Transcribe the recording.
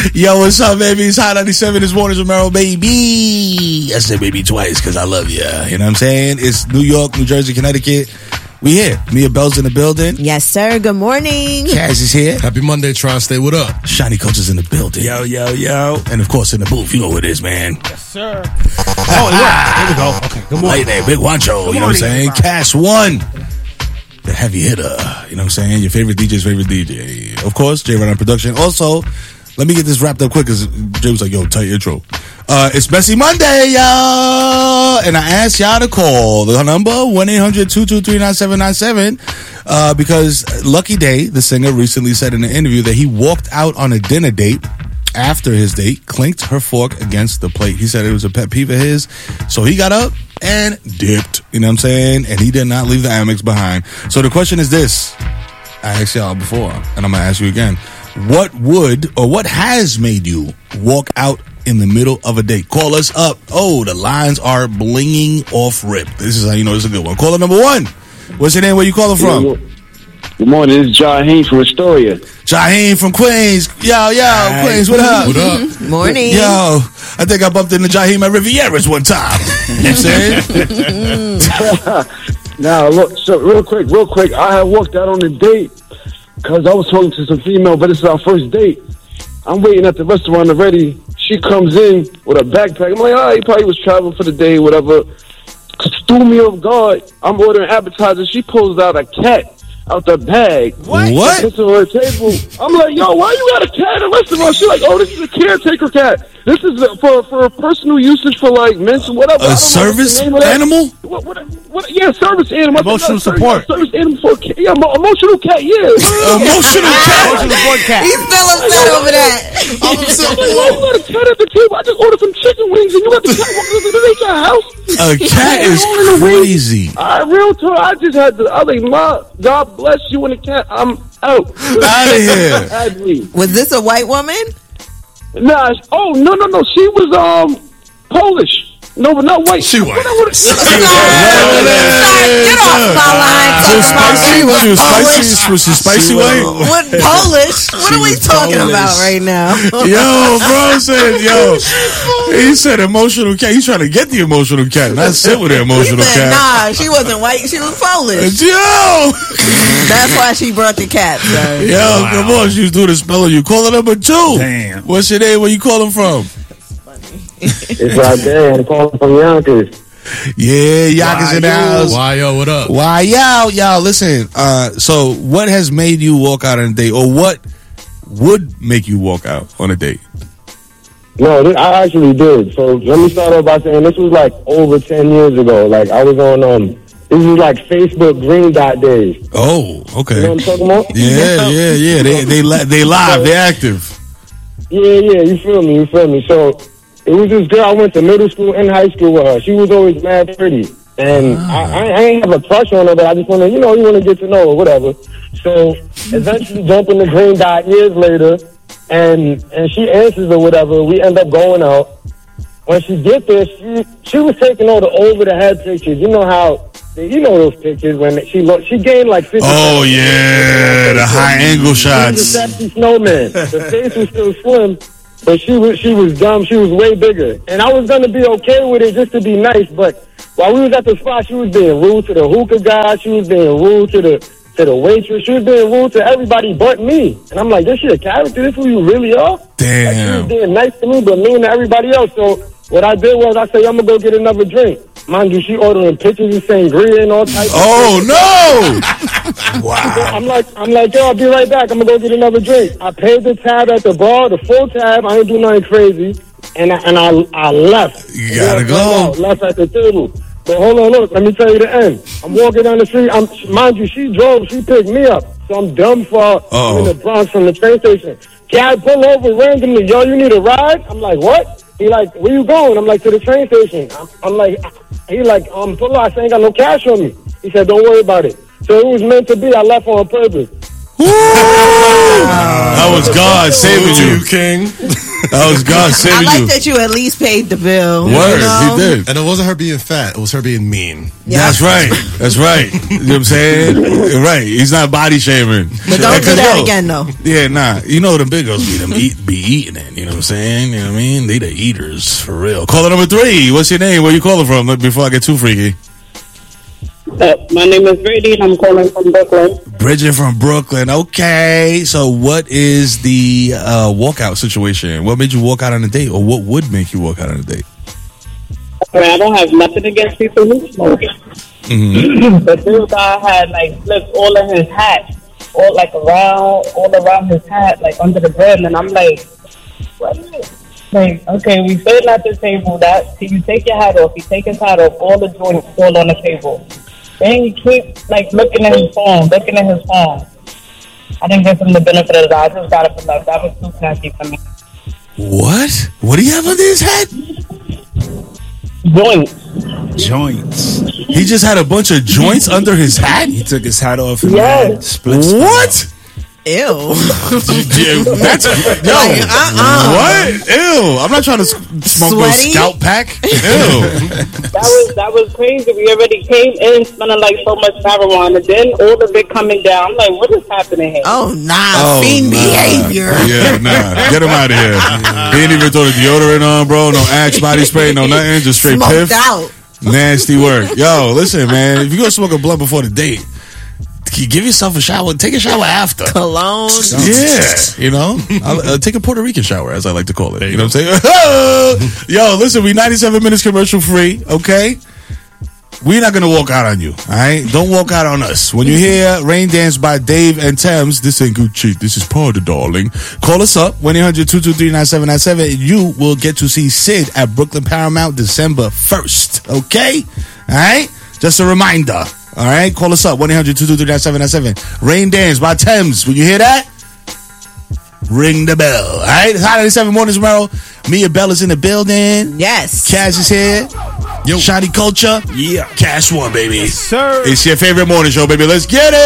Yo, what's up, baby? It's Hot 97 this morning, Romero, baby. I said baby twice because I love you. You know what I'm saying? It's New York, New Jersey, Connecticut. We here. Mia Bell's in the building. Yes, sir. Good morning. Kaz is here. Happy Monday, Tri-State. What up? Shiny Coach is in the building. Yo, yo, yo. And, of course, in the booth. You know who it is, man. Yes, sir. Oh, yeah. Here we go. Okay, good morning. Right there, Big Wancho. You know what I'm saying? Cash One. The heavy hitter. You know what I'm saying? Your favorite DJ's favorite DJ. Of course, Jay Run on production. Also, let me get this wrapped up quick because Jay was like, yo, tight intro. It's Messy Monday, y'all. And I asked y'all to call the number 1-800-223-9797 because Lucky Day, the singer, recently said in an interview that he walked out on a dinner date after his date, clinked her fork against the plate. He said it was a pet peeve of his. So he got up and dipped. You know what I'm saying? And he did not leave the Amex behind. So the question is this. I asked y'all before, and I'm going to ask you again. What would or what has made you walk out in the middle of a date? Call us up. Oh, the lines are blinging off rip. This is how you know it's a good one. Caller number one. What's your name? Where you calling from? Good morning. This is Jaheem from Astoria. Jaheem from Queens. Yo, Queens, what up? What up? Morning. Yo, I think I bumped into Jaheem at Rivieras one time. You know what I'm saying? Now, look, so real quick. I had walked out on a date because I was talking to some female, but it's our first date. I'm waiting at the restaurant already. She comes in with a backpack. I'm like, he probably was traveling for the day, whatever. Threw me off guard. I'm ordering appetizers. She pulls out a cat out the bag. What? Puts it on her table. I'm like, yo, why you got a cat at a restaurant? She's like, oh, this is a caretaker cat. This is for personal usage for like mental whatever. A service animal? What? Yeah, service animal. Emotional support. Service animal for a cat. Yeah, emotional cat. Yeah. Emotional cat. Emotional support cat. He's still upset over that. I'm so why you got a cat at the table? I just ordered some chicken wings and you got the cat walking into your house. A cat is crazy. Real talk. I just had to. I was like, God bless you and the cat. I'm out. Out of here. Was this a white woman? Nah. Oh no. She was Polish. No, but not white. She white. Get off my line. Was she spicy white? What Polish? What are we talking about right now? Yo, bro said, he said emotional cat. He's trying to get the emotional cat, not sit with the emotional cat. Nah, she wasn't white. She was Polish. Yo! That's why she brought the cat, sir. Yo, come on. She was doing the spelling. You calling number two. Damn. What's your name? Where you calling from? It's right there. I'm calling from Yonkers. Yeah, Yonkers in the house. Why, yo, what up? Why, y'all, listen. So what has made you walk out on a date, or what would make you walk out on a date? No, I actually did. So let me start off by saying this was like over 10 years ago. Like I was on this was like Facebook Green Dot days. Oh, okay. You know what I'm talking about? Yeah. They live. They're active. Yeah. You feel me? So it was this girl I went to middle school and high school with her. She was always mad pretty. And I ain't have a crush on her, but I just want to, you want to get to know her, whatever. So eventually jump in the Green Dot years later, and she answers or whatever. We end up going out. When she get there, she was taking all the over-the-head pictures. You know how, those pictures when she gained like 50. Oh, yeah, the high-angle shots. She was a sexy snowman. The face was still slim. But she was dumb. She was way bigger. And I was going to be okay with it just to be nice. But while we was at the spot, she was being rude to the hookah guy. She was being rude to the waitress. She was being rude to everybody but me. And I'm like, this shit a character? This who you really are? Damn. Like, she was being nice to me, but mean to everybody else. So what I did was I said, I'm going to go get another drink. Mind you, she ordering pictures of sangria and all types of things. No! Wow. I'm like, yo, I'll be right back. I'm going to go get another drink. I paid the tab at the bar, the full tab. I didn't do nothing crazy. And I left. You gotta go. Left at the table. But hold on, look, let me tell you the end. I'm walking down the street. Mind you, she picked me up. So I'm dumb for I'm in the Bronx from the train station. Guy pull over randomly. Yo, you need a ride? I'm like, what? He like, where you going? I'm like, to the train station. I'm like, he like, pull out. I ain't got no cash on me. He said, don't worry about it. So it was meant to be. I left on purpose. That was God saving you, King. That was God I saving like you. that you at least paid the bill. Word, you know? he did. And it wasn't her being fat; it was her being mean. Yeah. That's right. That's right. You know what I'm saying? Right. He's not body shaming. But don't do that again, though. Yeah, nah. You know them big girls be eating it. You know what I'm saying? You know what I mean? They the eaters for real. Caller number 3. What's your name? Where you calling from? Before I get too freaky. My name is Brady, and I'm calling from Brooklyn. Bridget from Brooklyn. Okay. So what is the walkout situation? What made you walk out on a date, or what would make you walk out on a date? I don't have nothing against people who smoke. Mm-hmm. But this guy had like flips all of his hat, all around his hat, like under the brim, and I'm like, what? Like, okay, we sitting at the table. That you take your hat off. He take his hat off. All the joints fall on the table. Then he keep like looking at his phone. I didn't give him the benefit of the doubt. I just got it from that. That was too snappy for me. What? What do you have under his hat? Joints. He just had a bunch of joints under his hat? He took his hat off and Yes. split. What? Ew. That's what? Ew! I'm not trying to smoke no Sweaty? Scout Pack. Ew! That was crazy. We already came in smelling like so much marijuana, and then all of it coming down. I'm like, what is happening here? Oh, nah. Fiend behavior. Yeah, nah. Get him out of here. He didn't even throw the deodorant on, bro. No Axe body spray, no nothing. Just straight Smoked piff. out. Nasty work. Yo, listen, man. If you go smoke a blunt before the date, give yourself a shower. Take a shower after. Cologne. Yeah, you know, I'll take a Puerto Rican shower, as I like to call it. You know what I'm saying? Yo, listen, we 97 minutes commercial free. Okay, we're not gonna walk out on you. All right, don't walk out on us. When you hear "Rain Dance" by Dave and Thames, this ain't Gucci. This is Party, darling. Call us up 1-800-223-9797. You will get to see Sid at Brooklyn Paramount December 1st. Okay, all right. Just a reminder. All right, call us up 1-800-223-9797. Rain Dance by Thames. When you hear that, ring the bell. All right, it's Hot 97 Mornings, tomorrow. Mia Bell is in the building. Yes. Cash is here. Yo, Shiny Culture. Yeah. Cash One, baby. Sir. It's your favorite morning show, baby. Let's get it.